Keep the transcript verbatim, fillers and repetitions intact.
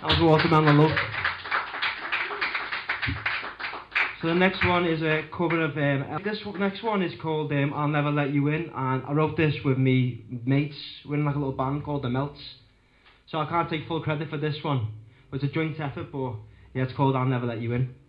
Of Waterman I Love. So the next one is a cover of, um, this next one is called um, I'll Never Let You In, and I wrote this with me mates. We're in like a little band called The Melts. So I can't take full credit for this one. It was a joint effort, but yeah, it's called I'll Never Let You In.